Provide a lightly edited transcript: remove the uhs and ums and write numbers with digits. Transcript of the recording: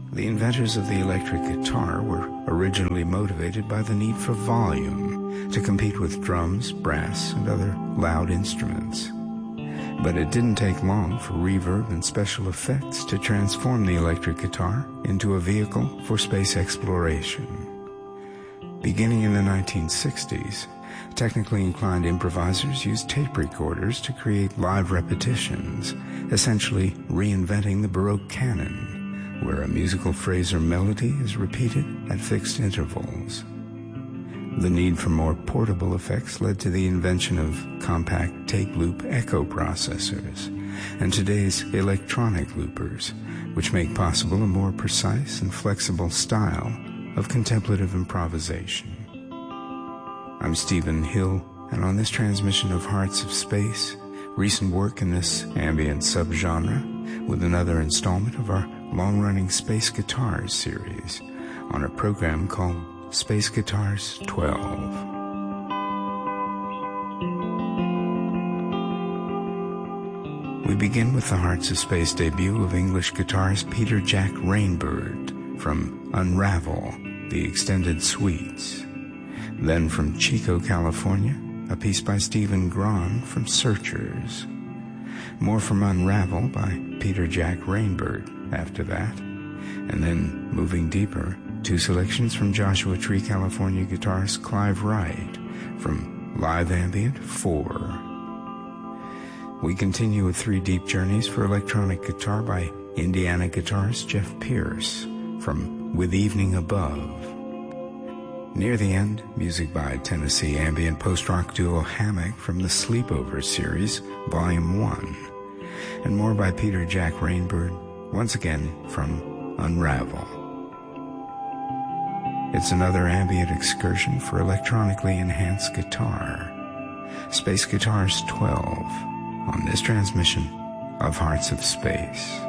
The inventors of the electric guitar were originally motivated by the need for volume to compete with drums, brass, and other loud instruments. But it didn't take long for reverb and special effects to transform the electric guitar into a vehicle for space exploration. Beginning in the 1960s, technically inclined improvisers used tape recorders to create live repetitions, essentially reinventing the Baroque canon, where a musical phrase or melody is repeated at fixed intervals. The need for more portable effects led to the invention of compact tape loop echo processors and today's electronic loopers, which make possible a more precise and flexible style of contemplative improvisation. I'm Stephen Hill, and on this transmission of Hearts of Space, recent work in this ambient subgenre with another installment of our long-running Space Guitars series on a program called Space Guitars 12. We begin with the Hearts of Space debut of English guitarist Peter Jack Rainbird from Unravel, the Extended Suites. Then from Chico, California, a piece by Stephen Grahn from Searchers. More from Unravel by Peter Jack Rainbird after that. And then, moving deeper, two selections from Joshua Tree, California guitarist Clive Wright from Live Ambient 4. We continue with three deep journeys for electronic guitar by Indiana guitarist Jeff Pierce from With Evening Above. Near the end, music by Tennessee ambient post-rock duo Hammock from the Sleepover series, Volume 1. And more by Peter Jack Rainbird, once again from Unravel. It's another ambient excursion for electronically enhanced guitar. Space Guitars 12 on this transmission of Hearts of Space.